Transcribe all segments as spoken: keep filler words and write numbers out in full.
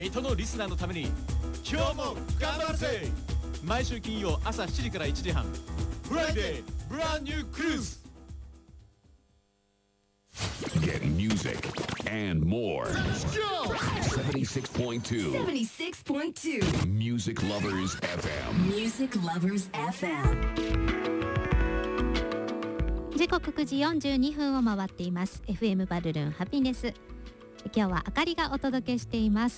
人のリスナーのために今日も頑張るぜ。毎週金曜朝しちじからいちじはん、フライデーブランニュークルーズ。 Get music and more. seventy-six point two seventy-six point two Music Lovers エフエム。 Music Lovers エフエム。 時刻くじよんじゅうにふんを回っています。 エフエム バルルンハピネス、今日はあかりがお届けしています。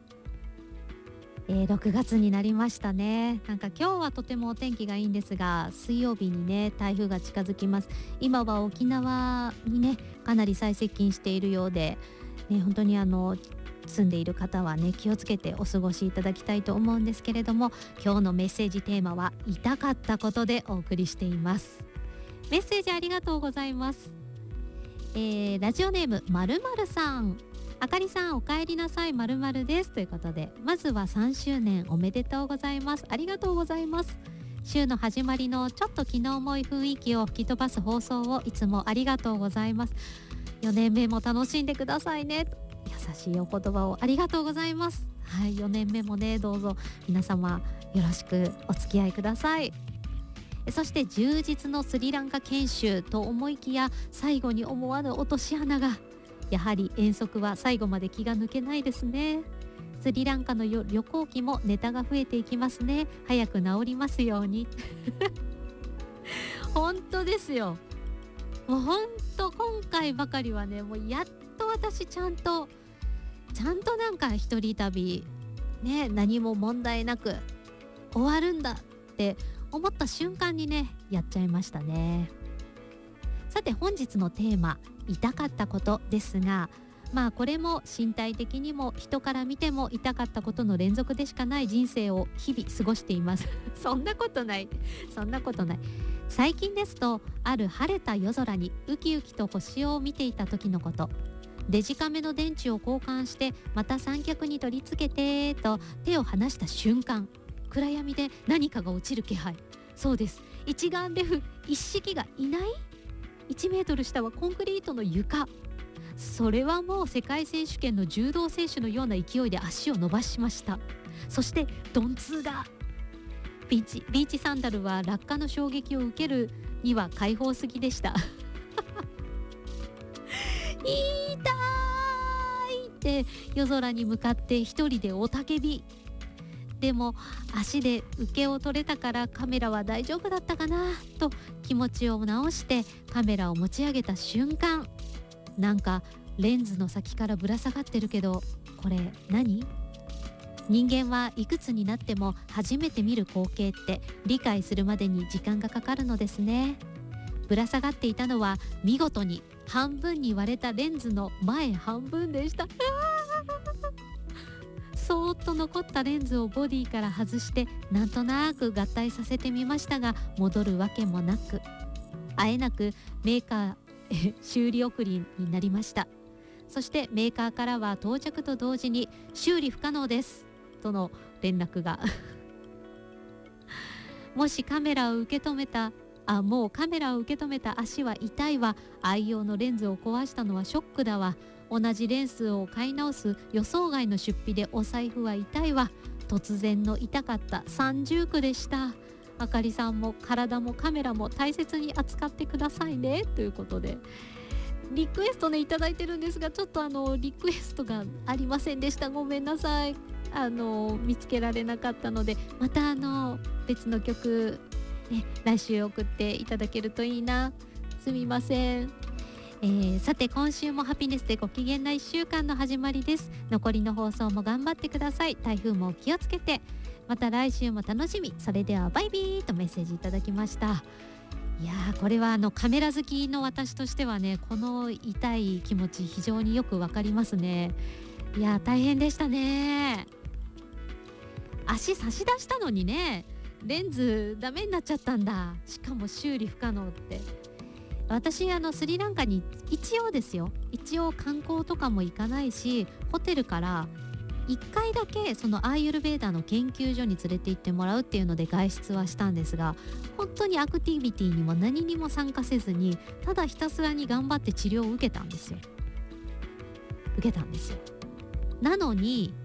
えー、ろくがつになりましたね。なんか今日はとてもお天気がいいんですが、水曜日にね台風が近づきます。今は沖縄にねかなり最接近しているようで、ね、本当にあの住んでいる方はね気をつけてお過ごしいただきたいと思うんですけれども、今日のメッセージテーマは痛かったことでお送りしています。メッセージありがとうございます。えー、ラジオネームまるまるさん、あかりさんお帰りなさい、まるまるですということで、まずはさんしゅうねんおめでとうございます。ありがとうございます。週の始まりのちょっと気の重い雰囲気を吹き飛ばす放送をいつもありがとうございます。よねんめも楽しんでくださいね。優しいお言葉をありがとうございます。はい、よねんめもねどうぞ皆様よろしくお付き合いください。そして充実のスリランカ研修と思いきや、最後に思わぬ落とし穴が。やはり遠足は最後まで気が抜けないですね。スリランカの旅行記もネタが増えていきますね。早く治りますように本当ですよ。もう本当今回ばかりはね、もうやっと私ちゃんとちゃんとなんか一人旅ね、何も問題なく終わるんだって思った瞬間にねやっちゃいましたね。さて本日のテーマ、痛かったことですが、まあこれも身体的にも人から見ても痛かったことの連続でしかない人生を日々過ごしていますそんなことないそんなことない。最近ですと、ある晴れた夜空にウキウキと星を見ていた時のこと。デジカメの電池を交換して、また三脚に取り付けてと手を離した瞬間、暗闇で何かが落ちる気配。そうです、一眼レフ一式がいない。いちメートル下はコンクリートの床。それはもう世界選手権の柔道選手のような勢いで足を伸ばしました。そして鈍痛がビーチ、ビーチサンダルは落下の衝撃を受けるには開放すぎでした痛いって夜空に向かって一人で雄たけび。でも足で受けを取れたからカメラは大丈夫だったかなと気持ちを直してカメラを持ち上げた瞬間、なんかレンズの先からぶら下がってるけど、これ何？人間はいくつになっても初めて見る光景って理解するまでに時間がかかるのですね。ぶら下がっていたのは見事に半分に割れたレンズの前半分でしたそーっと残ったレンズをボディから外してなんとなく合体させてみましたが、戻るわけもなく、あえなくメーカー修理送りになりました。そしてメーカーからは到着と同時に修理不可能ですとの連絡がもしカメラを受け止めたあもうカメラを受け止めた足は痛いわ。愛用のレンズを壊したのはショックだわ。同じレンズを買い直す予想外の出費でお財布は痛いわ。突然の痛かった三重苦でした。あかりさんも体もカメラも大切に扱ってくださいねということで、リクエストねいただいてるんですが、ちょっとあのリクエストがありませんでした。ごめんなさい。あの見つけられなかったので、またあの別の曲ね、来週送っていただけるといいな。すみません。えー、さて今週もハピネスでご機嫌ないっしゅうかんの始まりです。残りの放送も頑張ってください。台風もお気をつけて。また来週も楽しみ。それではバイビーとメッセージいただきました。いやーこれはあのカメラ好きの私としてはね、この痛い気持ち非常によくわかりますね。いやー大変でしたね。足差し出したのにね、レンズダメになっちゃったんだ。しかも修理不可能って。私あのスリランカに一応ですよ、一応観光とかも行かないし、ホテルからいっかいだけそのアーユルベーダの研究所に連れて行ってもらうっていうので外出はしたんですが、本当にアクティビティにも何にも参加せずに、ただひたすらに頑張って治療を受けたんですよ受けたんですよ。なのに